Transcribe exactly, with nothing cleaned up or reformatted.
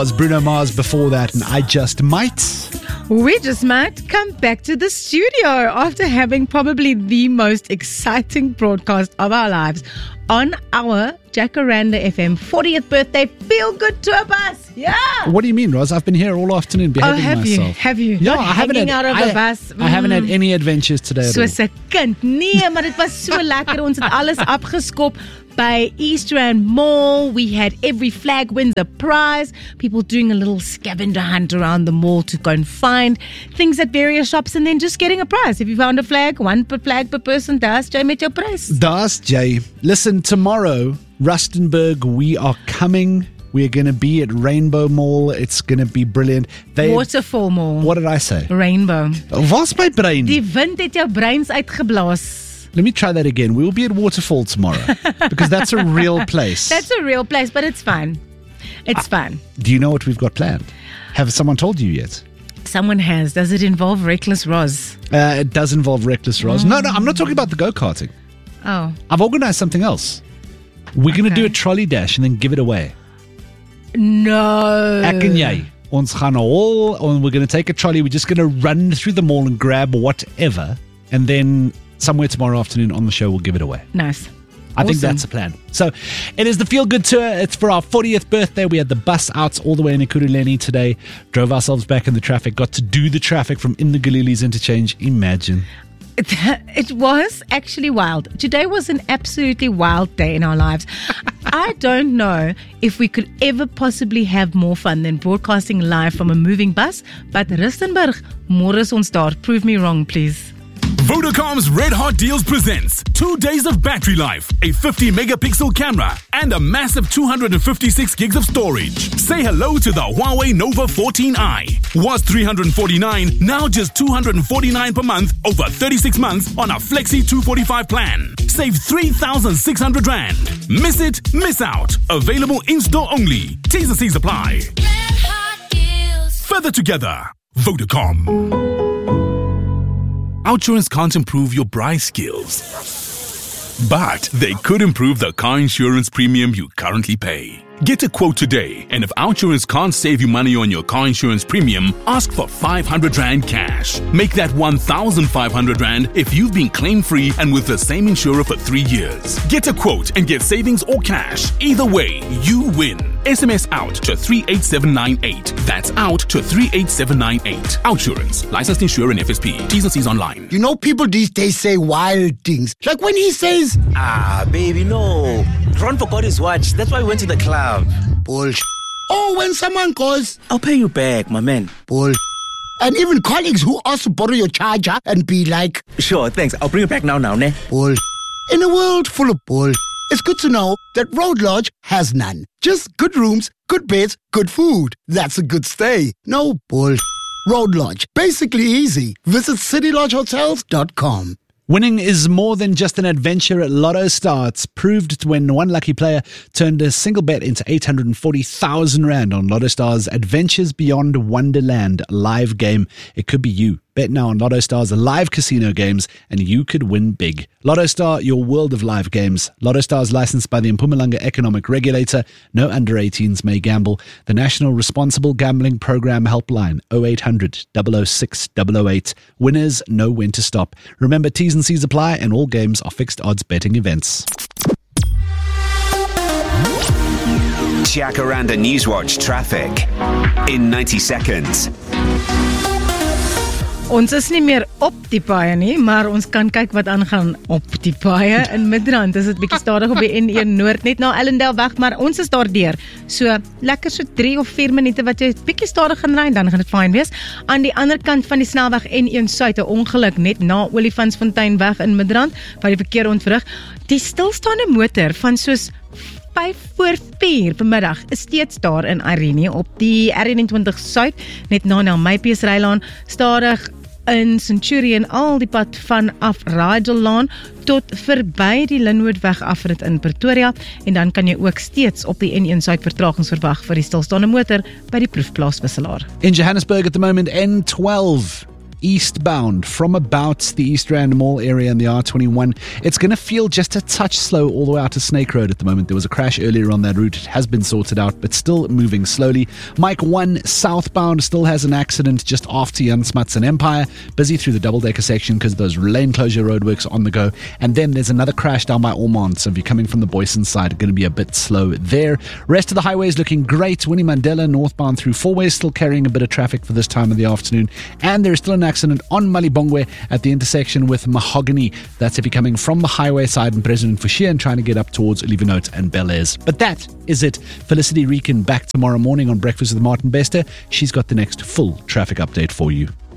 Was Bruno Mars before that, and I Just Might. We just might come back to the studio after having probably the most exciting broadcast of our lives on our Jacaranda F M fortieth birthday Feel Good Tour Bus. Yeah. What do you mean, Roz? I've been here all afternoon behaving oh, have myself. You? Have you? Yeah, Not I haven't had, out of I, a bus. Mm. I haven't had any adventures today at all. Soos 'n kind. Nee, maar dit was so lekker. Ons het alles afgeskop by East Rand Mall. We had every flag wins a prize. People doing a little scavenger hunt around the mall to go and find things at various shops and then just getting a prize. If you found a flag, one per flag per person, that's Jay met your prize. Das Jay. Listen, tomorrow, Rustenburg, we are coming. We're going to be at Rainbow Mall. It's going to be brilliant. They, Waterfall Mall. What did I say? Rainbow. Was my brein? Die wind het jou breins uitgeblaas. Let me try that again. We'll be at Waterfall tomorrow because that's a real place. That's a real place, but it's fun. It's uh, fun. Do you know what we've got planned? Have someone told you yet? Someone has. Does it involve Reckless Roz? Uh, it does involve Reckless Roz. Mm. No, no, I'm not talking about the go-karting. Oh. I've organized something else. We're going to okay. do a trolley dash and then give it away. No. Ek en jy. Ons gaan all, and we're going to take a trolley. We're just going to run through the mall and grab whatever, and then somewhere tomorrow afternoon on the show, we'll give it away. Nice. I awesome. think that's the plan. So it is the Feel Good Tour. It's for our fortieth birthday. We had the bus outs all the way in Ekurhuleni today. Drove ourselves back in the traffic. Got to do the traffic from in the Galilee's interchange. Imagine. It, it was actually wild. Today was an absolutely wild day in our lives. I don't know if we could ever possibly have more fun than broadcasting live from a moving bus. But Rustenburg, môre is ons daar. Prove me wrong, please. Vodacom's Red Hot Deals presents two days of battery life, a fifty megapixel camera, and a massive two hundred fifty-six gigs of storage. Say hello to the Huawei Nova fourteen i. Was three hundred forty-nine, now just two hundred forty-nine per month over thirty-six months on a Flexi two forty-five plan. Save three thousand six hundred rand. Miss it, miss out. Available in-store only. T's and C's apply. Red Hot Deals. Further together, Vodacom. Outsurance can't improve your price skills, but they could improve the car insurance premium you currently pay. Get a quote today, and if Outsurance can't save you money on your car insurance premium, ask for five hundred rand cash. Make that one thousand five hundred rand if you've been claim-free and with the same insurer for three years. Get a quote and get savings or cash. Either way, you win. S M S out to three eight seven nine eight. That's out to three eight seven nine eight. Outsurance. Licensed insurer and F S P. T's and C's online. You know, people these days say wild things. Like when he says, Ah, baby, no. Ron forgot his watch. That's why we went to the club. Bullshit. Oh, when someone calls, I'll pay you back, my man. Bullshit. And even colleagues who ask to borrow your charger and be like, Sure, thanks. I'll bring it back now, now, ne? Bullshit. In a world full of bullshit, it's good to know that Road Lodge has none. Just good rooms, good beds, good food. That's a good stay. No bullshit. Road Lodge. Basically easy. Visit city lodge hotels dot com. Winning is more than just an adventure at Lotto Star. It's proved when one lucky player turned a single bet into eight hundred forty thousand rand on Lotto Star's Adventures Beyond Wonderland live game. It could be you. Bet now on Lotto Star's live casino games and you could win big. Lotto Star, your world of live games. Lotto Star is licensed by the Mpumalanga Economic Regulator. No under eighteens may gamble. The National Responsible Gambling Program helpline oh eight hundred, double oh six, double oh eight. Winners know when to stop. Remember, T's and C's apply and all games are fixed odds betting events. Jacaranda Newswatch traffic in ninety seconds. Ons is nie meer op die paaie nie, maar ons kan kyk wat aangaan op die paaie. In Midrand is dit bietjie stadig op die N een Noord, net na Ellendale weg, maar ons is daar deur. So lekker so drie of vier minute wat jy bietjie stadig gaan ry, dan gaan dit fyn wees. Aan die ander kant van die snelweg N een Suid, 'n ongeluk net na Olifantsfontein weg in Midrand, waar die verkeer ontwrig. Die stilstaande motor van soos vyf voor vier vanmiddag is steeds daar in Irene op die R eenentwintig Suid, net na Nelmypies Rylaan, stadig in Centurion al die pad vanaf Raadsellaan tot verby die Linwoodweg afrit in Pretoria, en dan kan jy ook steeds op die N een Suid vertragings verwag vir die stilstaande motor by die proefplaas wisselaar. In Johannesburg at the moment, N twelve eastbound from about the East Rand Mall area and the R twenty-one. It's going to feel just a touch slow all the way out to Snake Road at the moment. There was a crash earlier on that route. It has been sorted out, but still moving slowly. Mike one southbound still has an accident just after Jan Smuts and Empire. Busy through the double-decker section because those lane closure roadworks on the go. And then there's another crash down by Ormond. So if you're coming from the Boyson side, going to be a bit slow there. Rest of the highway is looking great. Winnie Mandela northbound through Fourway is still carrying a bit of traffic for this time of the afternoon. And there's still an accident on Malibongwe at the intersection with Mahogany. That's if you're coming from the highway side and President Fouchier and trying to get up towards Olivenote and Bel Airs. But that is it. Felicity Reekin back tomorrow morning on Breakfast with Martin Bester. She's got the next full traffic update for you.